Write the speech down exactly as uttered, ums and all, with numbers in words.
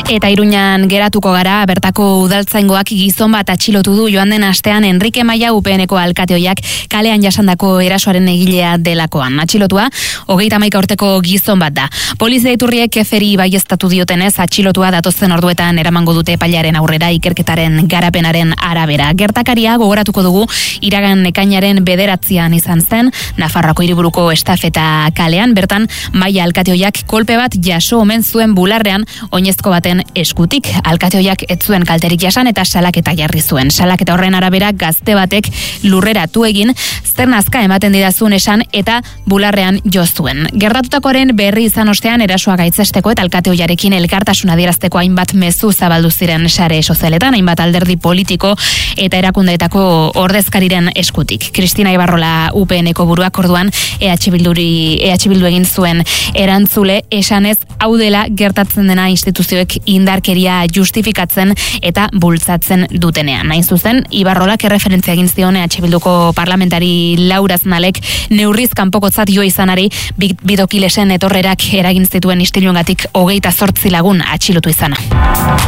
Eta Iruñan geratuko gara, bertako udaltzaingoak gizon bat atxilotu du joan den astean Enrique Maia U P Nko alkateoiak kalean jasandako erasoaren egilea delakoan. Atxilotua, hogeita hamaika urteko gizon bat da. Polizia iturriek eferi baieztatu diotenez, atxilotua datozen orduetan eramango dute epailearen aurrera ikerketaren garapenaren arabera. Gertakaria gogoratuko dugu iragan ekainaren bederatzian izan zen, Nafarroako hiriburuko estafeta kalean, bertan Maia alkateoiak kolpe bat jaso omen zuen bularrean oinezko baten eskutik. Alkateoiak ez zuen kalterik jasan eta salaketa jarri zuen. Salaketa horren arabera gazte batek lurreratu egin, zer nazka ematen didazun esan eta bularrean jo zuen. Gertatutakoaren berri izan ostean erasoa gaitzesteko eta alkateoiarekin elkartasuna adierazteko hainbat mezu zabaldu ziren sare sozialetan, hainbat alderdi politiko eta erakundeetako ordezkariren eskutik. Cristina Ibarrola U P Nko buruak orduan E H Bilduri E H Bildu egin zuen erantzule esanez hau dela gertatzen dena instituzioek indarkeria justifikatzen eta bultzatzen dutenean. Hain zuzen, Ibarrolak erreferentzia egin zion E H Bilduko parlamentari Laura Aznalek neurriz kanpokotzat jo izanari bidokilesen etorrerak eragin zituen istiluengatik hogeita zortzi lagun atxilotu izana.